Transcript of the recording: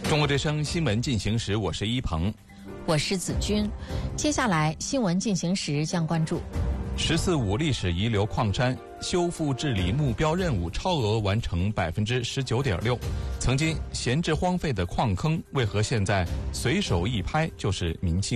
中国之声新闻进行时，我是一鹏， 我是子君。接下来新闻进行时将关注 “14·5”历史遗留矿山修复治理目标任务超额完成19.6%。曾经闲置荒废的矿坑，为何现在随手一拍就是明星？